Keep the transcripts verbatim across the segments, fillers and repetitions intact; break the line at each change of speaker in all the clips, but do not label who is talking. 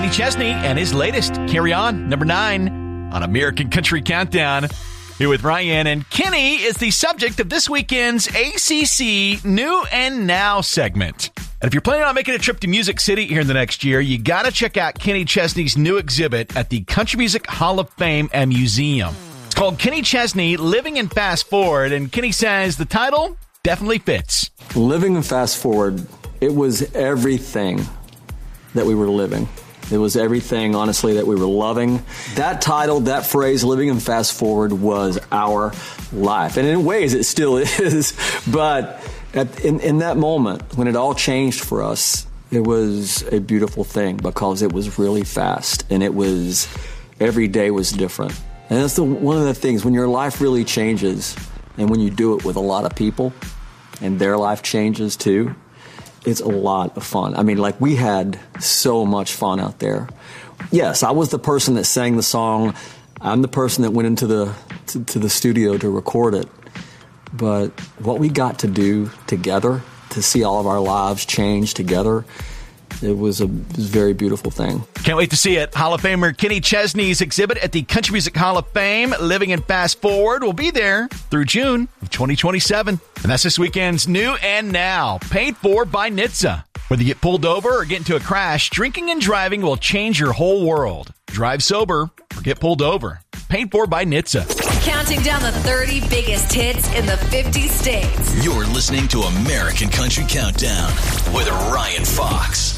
Kenny Chesney and his latest, Carry On, number nine on American Country Countdown. Here with Ryan, and Kenny is the subject of this weekend's A C C New and Now segment. And if you're planning on making a trip to Music City here in the next year, you got to check out Kenny Chesney's new exhibit at the Country Music Hall of Fame and Museum. It's called Kenny Chesney, Living in Fast Forward, and Kenny says the title definitely fits.
Living in Fast Forward, it was everything that we were living. It was everything, honestly, that we were loving. That title, that phrase, Living in Fast Forward, was our life. And in ways, it still is. But at, in, in that moment, when it all changed for us, it was a beautiful thing because it was really fast. And it was, every day was different. And that's the, one of the things, when your life really changes, and when you do it with a lot of people, and their life changes too, it's a lot of fun. I mean, like, we had so much fun out there. Yes, I was the person that sang the song. I'm the person that went into the to, to the studio to record it. But what we got to do together, to see all of our lives change together, it was a, it was a very beautiful thing.
Can't wait to see it. Hall of Famer Kenny Chesney's exhibit at the Country Music Hall of Fame, Living in Fast Forward, will be there through June of twenty twenty-seven. And that's this weekend's New and Now, paid for by N H T S A. Whether you get pulled over or get into a crash, drinking and driving will change your whole world. Drive sober or get pulled over. Paid for by N H T S A.
Counting down the thirty biggest hits in the fifty states.
You're listening to American Country Countdown with Ryan Fox.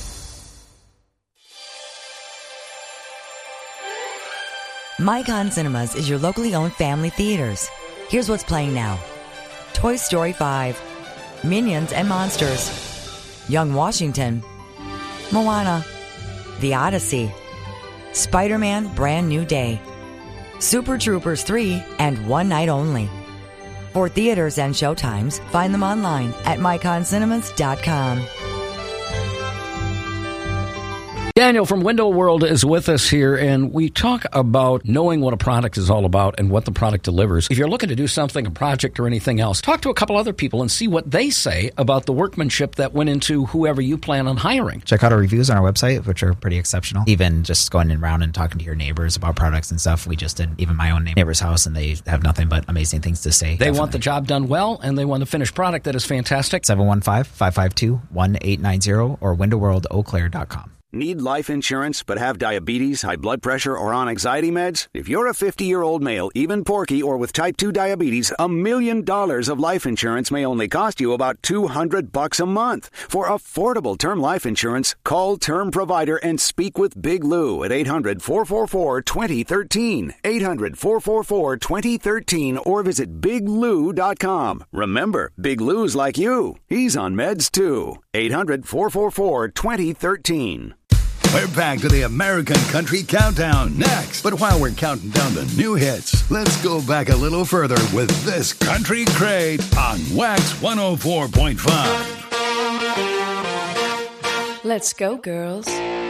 Micon Cinemas is your locally owned family theaters. Here's what's playing now. Toy Story five, Minions and Monsters, Young Washington, Moana, The Odyssey, Spider-Man Brand New Day, Super Troopers three, and One Night Only. For theaters and showtimes, find them online at micon cinemas dot com.
Daniel from Window World is with us here, and we talk about knowing what a product is all about and what the product delivers. If you're looking to do something, a project or anything else, talk to a couple other people and see what they say about the workmanship that went into whoever you plan on hiring.
Check out our reviews on our website, which are pretty exceptional. Even just going around and talking to your neighbors about products and stuff. We just did even my own neighbor's house, and they have nothing but amazing things to say.
They Definitely. want the job done well, and they want the finished product that is fantastic.
seven one five, five five two, one eight nine zero or window world eau claire dot com.
Need life insurance but have diabetes, high blood pressure, or on anxiety meds? If you're a fifty-year-old male, even porky, or with type two diabetes, a million dollars of life insurance may only cost you about two hundred bucks a month. For affordable term life insurance, call Term Provider and speak with Big Lou at eight hundred, four four four, two zero one three, eight hundred, four four four, two zero one three, or visit big lou dot com. Remember, Big Lou's like you. He's on meds too. eight hundred, four four four, two zero one three.
We're back to the American Country Countdown next. But while we're counting down the new hits, let's go back a little further with this Country Crate on Wax one oh four point five.
Let's go, girls.